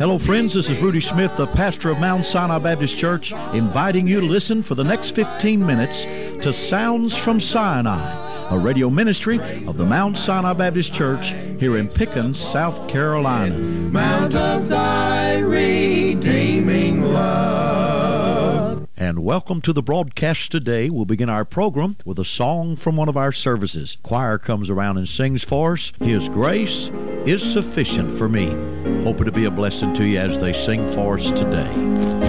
Hello, friends. This is Rudy Smith, the pastor of Mount Sinai Baptist Church, inviting you to listen for the next 15 minutes to Sounds from Sinai, a radio ministry of the Mount Sinai Baptist Church here in Pickens, South Carolina. Mount of thy redeeming love. And welcome to the broadcast today. We'll begin our program with a song from one of our services. Choir comes around and sings for us, His grace is sufficient for me. Hope it to be a blessing to you as they sing for us today.